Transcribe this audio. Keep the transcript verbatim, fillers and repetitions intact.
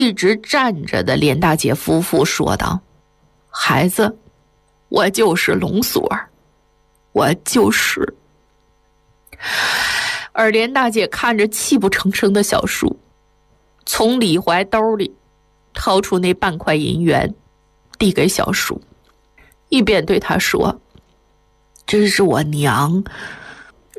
一直站着的连大姐夫妇说道：“孩子，我就是龙锁儿，我就是。”而连大姐看着泣不成声的小叔，从里怀兜里掏出那半块银元，递给小叔，一边对他说：“这是我娘